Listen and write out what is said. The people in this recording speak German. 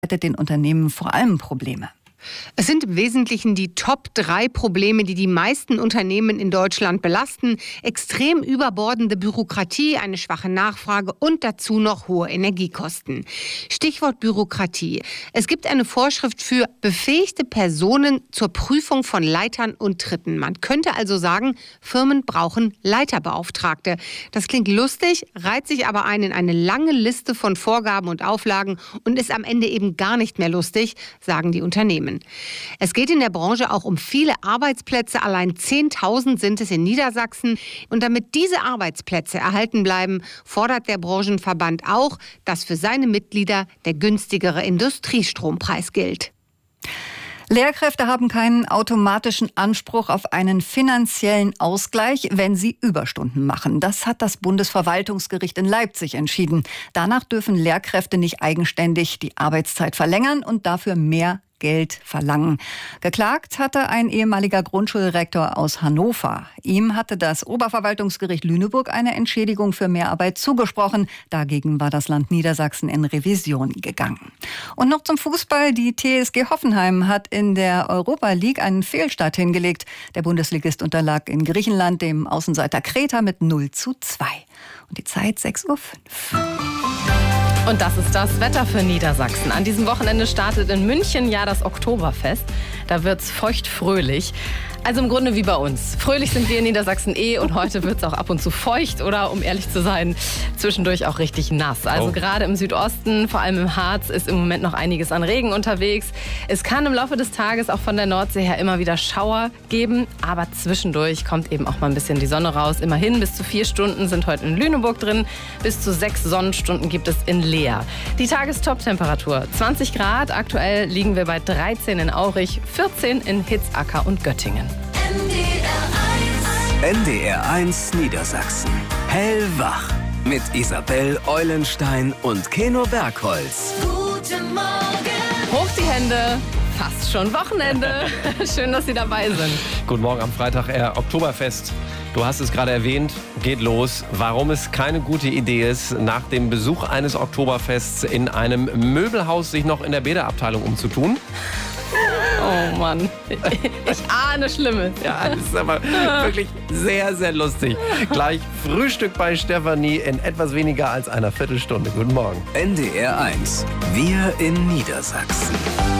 bereitet den Unternehmen vor allem Probleme. Es sind im Wesentlichen die Top 3 Probleme, die die meisten Unternehmen in Deutschland belasten. Extrem überbordende Bürokratie, eine schwache Nachfrage und dazu noch hohe Energiekosten. Stichwort Bürokratie. Es gibt eine Vorschrift für befähigte Personen zur Prüfung von Leitern und Tritten. Man könnte also sagen, Firmen brauchen Leiterbeauftragte. Das klingt lustig, reiht sich aber ein in eine lange Liste von Vorgaben und Auflagen und ist am Ende eben gar nicht mehr lustig, sagen die Unternehmen. Es geht in der Branche auch um viele Arbeitsplätze. Allein 10.000 sind es in Niedersachsen. Und damit diese Arbeitsplätze erhalten bleiben, fordert der Branchenverband auch, dass für seine Mitglieder der günstigere Industriestrompreis gilt. Lehrkräfte haben keinen automatischen Anspruch auf einen finanziellen Ausgleich, wenn sie Überstunden machen. Das hat das Bundesverwaltungsgericht in Leipzig entschieden. Danach dürfen Lehrkräfte nicht eigenständig die Arbeitszeit verlängern und dafür mehr Geld verlangen. Geklagt hatte ein ehemaliger Grundschulrektor aus Hannover. Ihm hatte das Oberverwaltungsgericht Lüneburg eine Entschädigung für Mehrarbeit zugesprochen. Dagegen war das Land Niedersachsen in Revision gegangen. Und noch zum Fußball. Die TSG Hoffenheim hat in der Europa League einen Fehlstart hingelegt. Der Bundesligist unterlag in Griechenland dem Außenseiter Kreta mit 0:2. Und die Zeit 6:05 Uhr. Und das ist das Wetter für Niedersachsen. An diesem Wochenende startet in München ja das Oktoberfest. Da wird's feucht-fröhlich. Also im Grunde wie bei uns. Fröhlich sind wir in Niedersachsen und heute wird's auch ab und zu feucht oder, um ehrlich zu sein, zwischendurch auch richtig nass. Also gerade im Südosten, vor allem im Harz, ist im Moment noch einiges an Regen unterwegs. Es kann im Laufe des Tages auch von der Nordsee her immer wieder Schauer geben, aber zwischendurch kommt eben auch mal ein bisschen die Sonne raus. Immerhin bis zu 4 Stunden sind heute in Lüneburg drin, bis zu 6 Sonnenstunden gibt es in Leer. Die Tagestop-Temperatur 20 Grad, aktuell liegen wir bei 13 in Aurich, 14 in Hitzacker und Göttingen. NDR1 Niedersachsen. Hellwach. Mit Isabel Eulenstein und Keno Bergholz. Guten Morgen. Hoch die Hände. Fast schon Wochenende. Schön, dass Sie dabei sind. Guten Morgen am Freitag, Oktoberfest. Du hast es gerade erwähnt, geht los. Warum es keine gute Idee ist, nach dem Besuch eines Oktoberfests in einem Möbelhaus sich noch in der Bäderabteilung umzutun? Oh Mann, ich ahne Schlimmes. Ja, das ist aber wirklich sehr, sehr lustig. Gleich Frühstück bei Stefanie in etwas weniger als einer Viertelstunde. Guten Morgen. NDR1, wir in Niedersachsen.